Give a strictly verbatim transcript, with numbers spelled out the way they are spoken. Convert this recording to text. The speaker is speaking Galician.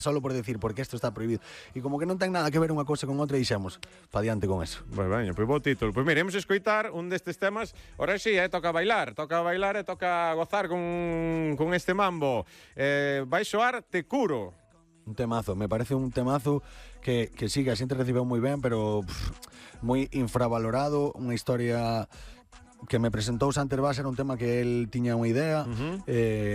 solo por decir porque esto está prohibido. E como que non ten nada que ver unha cousa con outra e dixemos, pa diante con eso. Pois veño, pois bo título. Pois mira, imos escoitar un destes temas. Ora sí, eh, toca bailar, toca bailar e toca gozar con, con este mambo. Eh, vai soar Te Curo. Un temazo, me parece un temazo que, que sí, que a xente recibeu moi ben, pero pff, moi infravalorado, unha historia que me presentou Santer Bass, era un tema que el tiña unha idea, uh-huh. eh,